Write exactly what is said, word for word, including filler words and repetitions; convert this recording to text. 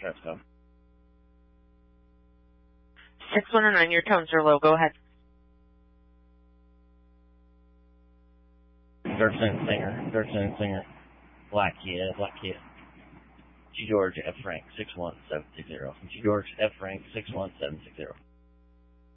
Trust code. six one nine, your tones are low. Go ahead. Dirksen Singer. Dirksen Singer. Black Kid. Black Kid. G. George F. Frank, six one seven six zero. G. George F. Frank, six one seven six zero.